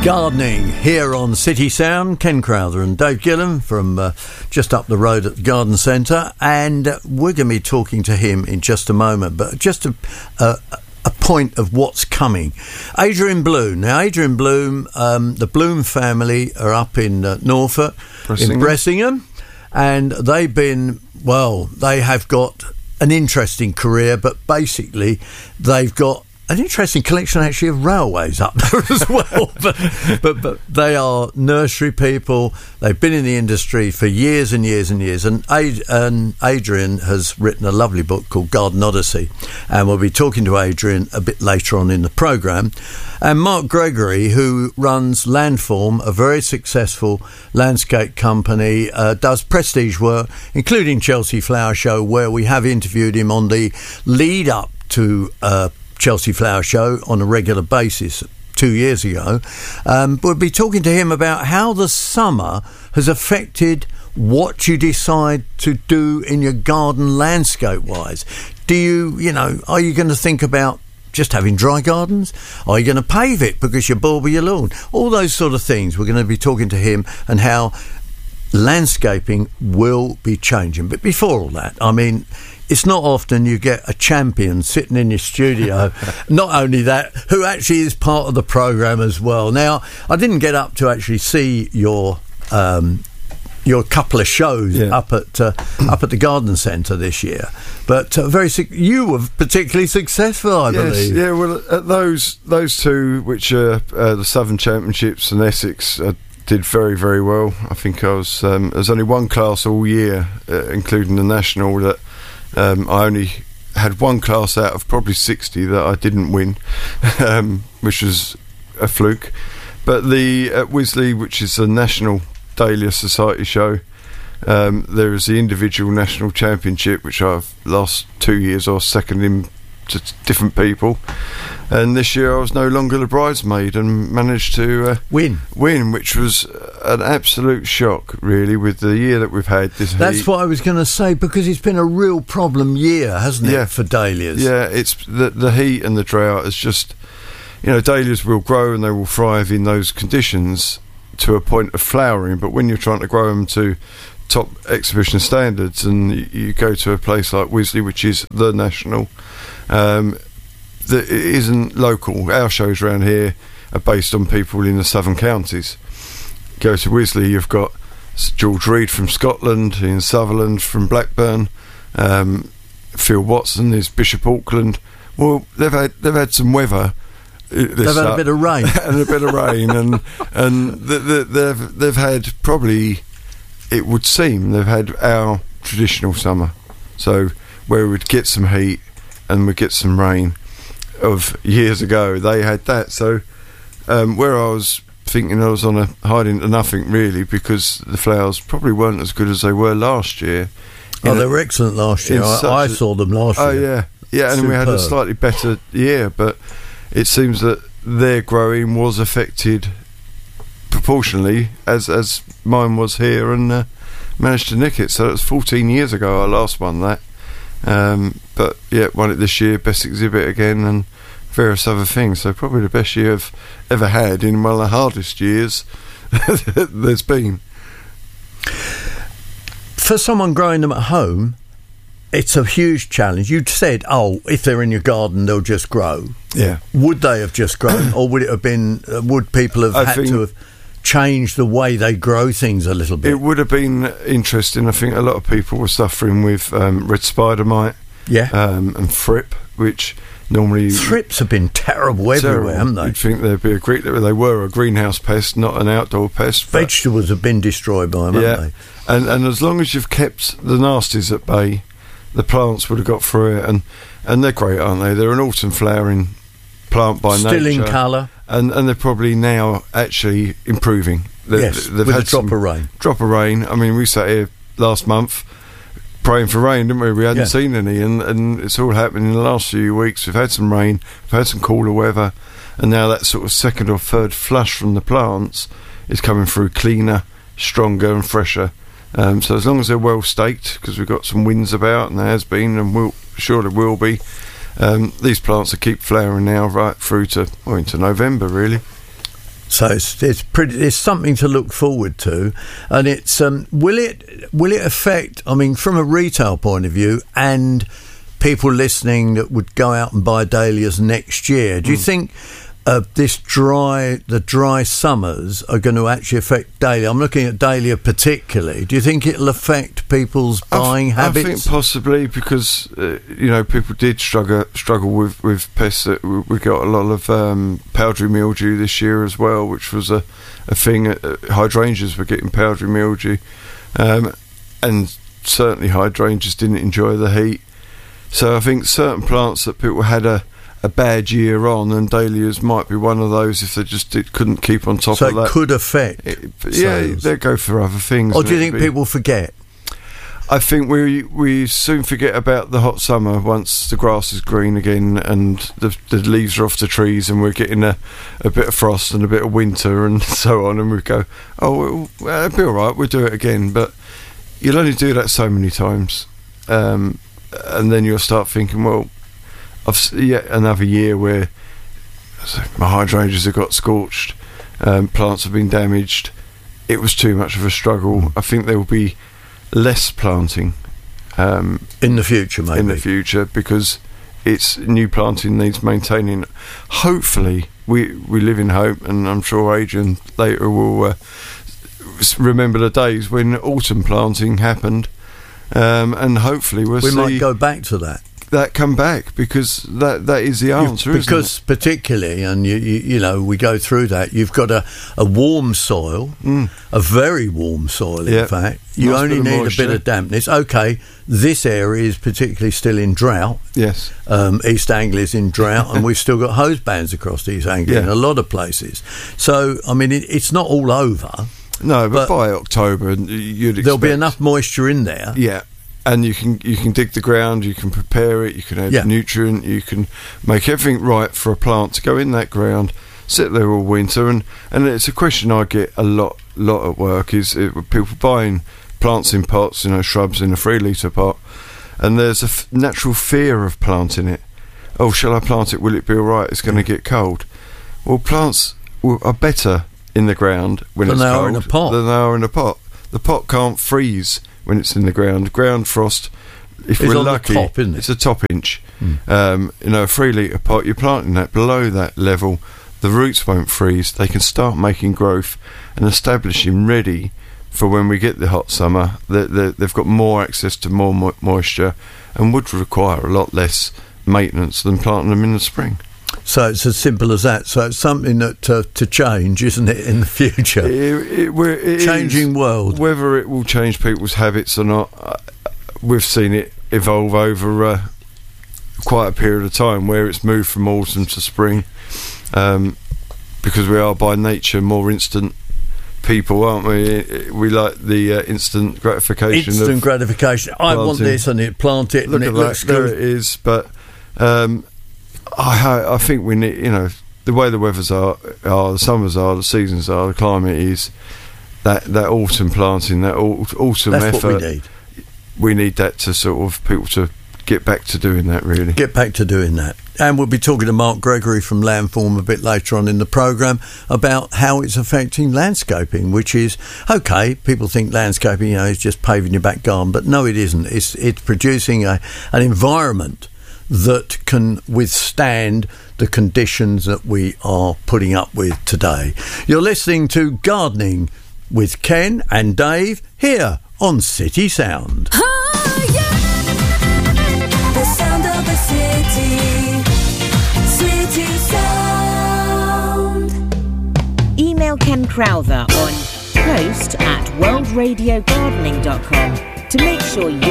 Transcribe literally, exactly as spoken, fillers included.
Gardening here on City Sound. Ken Crowther and Dave Gillam from uh, just up the road at the Garden Centre, and uh, we're going to be talking to him in just a moment. But just a, a, a point of what's coming. Adrian Bloom. Now, Adrian Bloom, um, the Bloom family are up in uh, Norfolk, Bressingham. in Bressingham, and they've been, well, they have got an interesting career, but basically they've got an interesting collection actually of railways up there as well. but, but but they are nursery people. They've been in the industry for years and years and years. And, Ad, and Adrian has written a lovely book called Garden Odyssey. And we'll be talking to Adrian a bit later on in the programme. And Mark Gregory, who runs Landform, a very successful landscape company, uh, does prestige work, including Chelsea Flower Show, where we have interviewed him on the lead up to uh, Chelsea Flower Show on a regular basis two years ago. Um, we'll be talking to him about how the summer has affected what you decide to do in your garden landscape wise. Do you, you know, are you going to think about just having dry gardens? Are you going to pave it because you're bored with your lawn? All those sort of things. We're going to be talking to him and how landscaping will be changing. But before all that, I mean, it's not often you get a champion sitting in your studio. Not only that, who actually is part of the programme as well. Now, I didn't get up to actually see your um, your couple of shows yeah. up at uh, up at the Garden Centre this year, but uh, very su- you were particularly successful, I yes, believe. Yeah, well, at those those two, which are uh, the Southern Championships and Essex, I did very very well. I think I was um, there's only one class all year, uh, including the national, that Um, I only had one class out of probably sixty that I didn't win, um, which was a fluke. But the at Wisley, which is a national Dahlia Society show, um, there is the individual national championship, which I've last two years I was second in to different people, and this year I was no longer the bridesmaid and managed to uh, win win which was an absolute shock, really, with the year that we've had. This that's heat. what I was going to say, because it's been a real problem year, hasn't it, yeah. for dahlias? Yeah, it's the, the heat and the drought is just, you know, dahlias will grow and they will thrive in those conditions to a point of flowering, but when you're trying to grow them to top exhibition standards, and you, you go to a place like Wisley, which is the national, um, that it isn't local. Our shows around here are based on people in the southern counties. Go to Wisley, you've got George Reed from Scotland, Ian Sutherland from Blackburn, um, Phil Watson is Bishop Auckland. Well, they've had they've had some weather. They've had a bit of rain and a bit of rain, and and the, the, they've they've had probably, it would seem, they've had our traditional summer, so where we'd get some heat and we'd get some rain of years ago. They had that, so um, where I was thinking I was on a hiding to nothing, really, because the flowers probably weren't as good as they were last year. Oh, they were excellent last year. I, I saw them last oh, year. Oh yeah, yeah, and Superb. We had a slightly better year, but it seems that their growing was affected proportionally as as mine was here, and uh, managed to nick it. So it was fourteen years ago I last won that, um, but yeah, won it this year, best exhibit again, and various other things. So probably the best year I've ever had in one of the hardest years there's been. For someone growing them at home, it's a huge challenge. You'd said, oh, if they're in your garden, they'll just grow. Yeah. Would they have just grown, or would it have been? Uh, would people have I had to have changed the way they grow things a little bit? It would have been interesting. I think a lot of people were suffering with um, red spider mite, yeah, um, and thrip, which normally thrips have been terrible everywhere, terrible. haven't they? You'd think they'd be a green, they were a greenhouse pest, not an outdoor pest. Vegetables have been destroyed by them, yeah. haven't they? And and as long as you've kept the nasties at bay, the plants would have got through it, and, and they're great, aren't they? They're an autumn flowering plant by Still nature. Still in colour. And and they're probably now actually improving. They've, yes, they've with had a drop some of rain. Drop of rain. I mean, we sat here last month praying for rain, didn't we? We hadn't yeah. seen any, and, and it's all happening in the last few weeks. We've had some rain, we've had some cooler weather, and now that sort of second or third flush from the plants is coming through cleaner, stronger and fresher. Um, so as long as they're well staked, because we've got some winds about, and there has been, and will sure there will be, um, these plants will keep flowering now right through to well, into November, really. So it's, it's pretty. It's something to look forward to, and it's um, will it will it affect? I mean, from a retail point of view, and people listening that would go out and buy dahlias next year. Do you mm. think uh, this dry the dry summers are going to actually affect dahlia? I'm looking at dahlia particularly. Do you think it'll affect people's buying I th- habits? I think possibly because uh, you know people did struggle struggle with with pests. That we, we got a lot of um, powdery mildew this year as well, which was a a thing. Uh, hydrangeas were getting powdery mildew, um, and certainly hydrangeas didn't enjoy the heat. So I think certain plants that people had a, a bad year on, and dahlias might be one of those if they just did, couldn't keep on top so of that. So it could affect it, Yeah, sales. They'll go for other things. Or do you think be, people forget? I think we we soon forget about the hot summer once the grass is green again and the, the leaves are off the trees and we're getting a, a bit of frost and a bit of winter and so on, and we go, oh, well, it'll be all right, we'll do it again. But you'll only do that so many times. Um And then you'll start thinking, well, I've yet another year where my hydrangeas have got scorched, um, plants have been damaged. It was too much of a struggle. I think there will be less planting um, in the future, maybe in the future because it's new planting needs maintaining. Hopefully, we we live in hope, and I'm sure Adrian later will uh, remember the days when autumn planting happened. Um, and hopefully we'll we see might go back to that. That come back because that that is the answer. You've, because isn't it? particularly, and you, you you know we go through that. You've got a, a warm soil, mm. a very warm soil. In yep. fact, you nice only need moisture. a bit of dampness. Okay, this area is particularly still in drought. Yes, um, East Anglia is in drought, and we've still got hose bands across East Anglia yeah. in a lot of places. So I mean, it, it's not all over. No, but, but by October, you'd expect there'll be enough moisture in there. Yeah. And you can you can dig the ground, you can prepare it, you can add yeah. nutrient, you can make everything right for a plant to go in that ground, sit there all winter. And, and it's a question I get a lot lot at work is it, people buying plants in pots, you know, shrubs in a three litre pot, and there's a f- natural fear of planting it. Oh, shall I plant it? Will it be all right? It's going to get cold. Well, plants will, are better in the ground when than it's they cold are in a pot. than they are in a pot. The pot can't freeze when it's in the ground. Ground frost, if it's we're on lucky, the top, isn't it? It's a top inch. Mm. Um, you know, a three litre pot, you're planting that below that level, the roots won't freeze, they can start making growth and establishing ready for when we get the hot summer. They're, they're, they've got more access to more mo- moisture and would require a lot less maintenance than planting them in the spring. So it's as simple as that. So it's something that uh, to change, isn't it, in the future? It, it, we're, it Changing is, world. Whether it will change people's habits or not, uh, we've seen it evolve over uh, quite a period of time where it's moved from autumn to spring, um, because we are by nature more instant people, aren't we? We like the uh, instant gratification. Instant of gratification. I planting. want this, and it plant it, Look and at it that. looks There good. it is, but. Um, I, I think we need, you know, the way the weathers are, are the summers are, the seasons are, the climate is, that, that autumn planting, that autumn That's effort. what we need. We need that to sort of people to get back to doing that, really. Get back to doing that. And we'll be talking to Mark Gregory from Landform a bit later on in the programme about how it's affecting landscaping, which is, okay, people think landscaping, you know, is just paving your back garden, but no, it isn't. It's, it's producing a, an environment that can withstand the conditions that we are putting up with today. You're listening to Gardening with Ken and Dave here on City Sound. Oh, yeah. The sound of the city. City Sound. Email Ken Crowther on post at world radio gardening dot com to make sure you